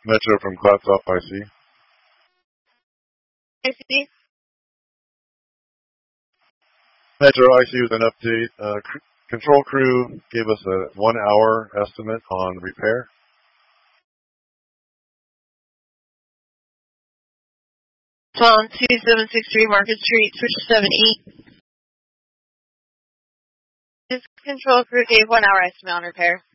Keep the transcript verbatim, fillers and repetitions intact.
Metro from Cloudsoft I C. I C. Metro I C with an update. Uh, c- control crew gave us a one hour estimate on repair. Tom, two seven six three Market Street, switch seven E. This control crew gave one hour estimate on repair.